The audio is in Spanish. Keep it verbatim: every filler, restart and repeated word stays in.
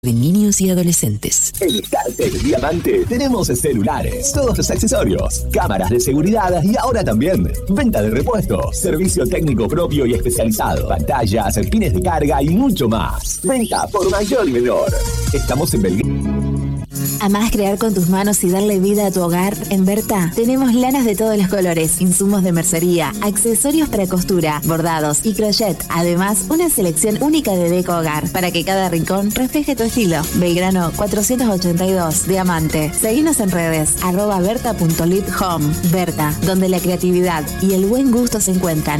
de niños y adolescentes. En StarTech Diamante tenemos celulares, todos los accesorios, cámaras de seguridad y ahora también venta de repuestos, servicio técnico propio y especializado, pantallas, pines de carga y mucho más. Venta por mayor y menor. Estamos en Belgrano. ¿Amás crear con tus manos y darle vida a tu hogar? En Berta tenemos lanas de todos los colores, insumos de mercería, accesorios para costura, bordados y crochet. Además, una selección única de deco hogar para que cada rincón refleje tu estilo. Belgrano cuatrocientos ochenta y dos, Diamante. Seguinos en redes, arroba berta punto lit home. Berta, donde la creatividad y el buen gusto se encuentran.